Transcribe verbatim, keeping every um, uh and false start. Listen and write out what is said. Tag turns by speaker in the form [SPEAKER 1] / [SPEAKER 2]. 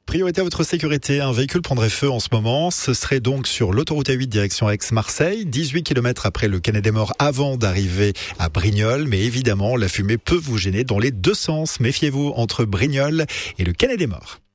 [SPEAKER 1] Priorité à votre sécurité, un véhicule prendrait feu en ce moment. Ce serait donc sur l'autoroute A huit direction Aix-Marseille, dix-huit kilomètres après le Canet des Morts avant d'arriver à Brignoles. Mais évidemment, la fumée peut vous gêner dans les deux sens. Méfiez-vous entre Brignoles et le Canet des Morts.